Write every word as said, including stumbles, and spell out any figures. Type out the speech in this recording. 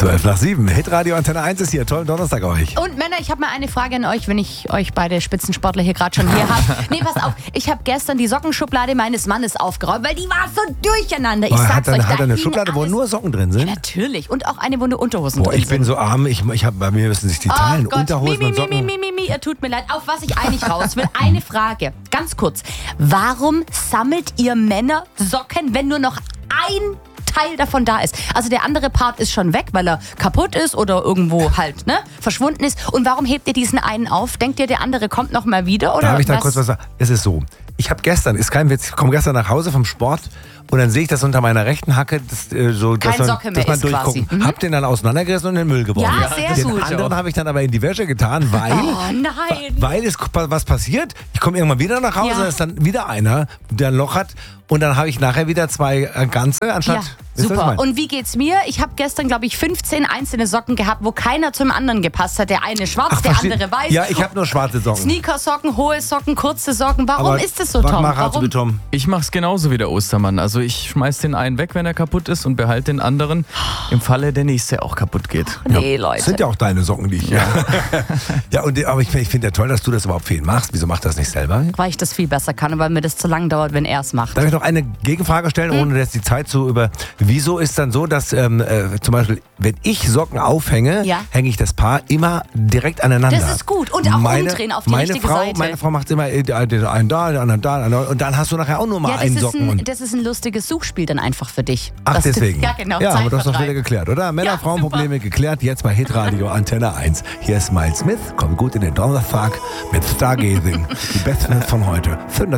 zwölf nach sieben. Hitradio Antenne eins ist hier. Tollen Donnerstag euch. Und Männer, ich habe mal eine Frage an euch, wenn ich euch beide Spitzensportler hier gerade schon hier habe. Nee, pass auf. Ich habe gestern die Sockenschublade meines Mannes aufgeräumt, weil die war so durcheinander. Ich Oh, sag's hat er, euch, hat er da eine hing Schublade, wo alles- nur Socken drin sind? Ja, natürlich. Und auch eine, wo nur Unterhosen Boah, drin ich bin sind. so arm. Ich, ich hab, bei mir müssen sich die teilen. Oh Gott, Unterhosen mi, mi, und Socken. mi, mi, mi, mi, ihr tut mir leid. Auf was ich eigentlich raus will. Eine Frage, ganz kurz. Warum sammelt ihr Männer Socken, wenn nur noch ein Teil davon da ist? Also der andere Part ist schon weg, weil er kaputt ist oder irgendwo halt ne, verschwunden ist. Und warum hebt ihr diesen einen auf? Denkt ihr, der andere kommt noch mal wieder? Oder Darf ich da was? kurz was sagen? Es ist so. Ich habe gestern, ist kein Witz, ich komme gestern nach Hause vom Sport und dann sehe ich das unter meiner rechten Hacke, das, äh, so, dass Kein man, Socke dass mehr man ist durchgucken. quasi. Mhm. Hab den dann auseinandergerissen und in den Müll geworfen. Ja, sehr den gut. anderen habe ich dann aber in die Wäsche getan, weil, Oh nein. weil es was passiert. Ich komme irgendwann wieder nach Hause, Ja. da ist dann wieder einer, der ein Loch hat und dann habe ich nachher wieder zwei äh, ganze anstatt. Ja, Wisst ihr, was ich super. meine? Und wie geht's mir? Ich habe gestern, glaube ich, fünfzehn einzelne Socken gehabt, wo keiner zum anderen gepasst hat. Der eine schwarz, Ach, der verstehe. andere weiß. Ja, ich habe nur schwarze Socken. Sneakersocken, hohe Socken, kurze Socken. Warum Aber ist das so, was Tom? mach also Warum? mit Tom? Ich mach's genauso wie der Ostermann. Also ich schmeiß den einen weg, wenn er kaputt ist und behalte den anderen im Falle der nächste auch kaputt geht. Nee, Das Leute. sind ja auch deine Socken, die ich. Ja, ja und, aber ich, ich finde ja toll, dass du das überhaupt viel machst. Wieso macht das nicht selber? Weil ich das viel besser kann, weil mir das zu lang dauert, wenn er es macht. Darf ich noch eine Gegenfrage stellen, Hm? ohne jetzt die Zeit zu über. Wieso ist dann so, dass ähm, äh, zum Beispiel, wenn ich Socken aufhänge, Ja. hänge ich das Paar immer direkt aneinander? Das ist gut. Und auch meine, umdrehen auf die meine richtige Frau, Seite. Meine Frau macht immer äh, den einen da, den anderen da, den anderen- und dann hast du nachher auch nur mal Ja, das einen ist, Socken. ein, und, das ist ein lustiges Suchspiel dann einfach für dich. ach, Das- deswegen. Ja, genau. Ja, aber das ist doch Zeitvertreib. wieder geklärt, oder? Männer-Frauen-Probleme geklärt, jetzt bei Hitradio Antenne eins. Hier ist Miles Smith, kommt gut in den Donnerstag mit Stargazing. Die besten Hits von heute.